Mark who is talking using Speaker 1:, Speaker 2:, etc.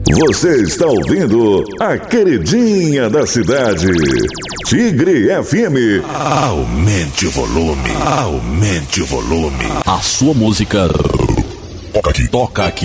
Speaker 1: Você está ouvindo a queridinha da cidade, Tigre FM.
Speaker 2: Aumente o volume, aumente o volume.
Speaker 3: A sua música toca aqui, toca aqui.